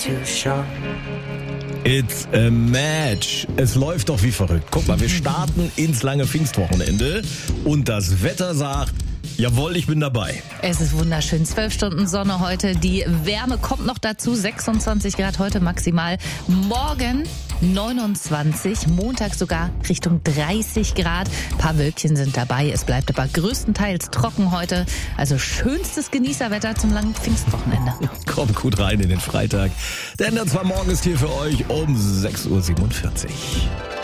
It's a match. Es läuft doch wie verrückt. Guck mal, wir starten ins lange Pfingstwochenende und das Wetter sagt, jawohl, ich bin dabei. Es ist wunderschön. 12 Stunden Sonne heute. Die Wärme kommt noch dazu. 26 Grad heute maximal. Morgen 29. Montag sogar Richtung 30 Grad. Ein paar Wölkchen sind dabei. Es bleibt aber größtenteils trocken heute. Also schönstes Genießerwetter zum langen Pfingstwochenende. Kommt gut rein in den Freitag. Denn der 2 Morgen ist hier für euch um 6.47 Uhr.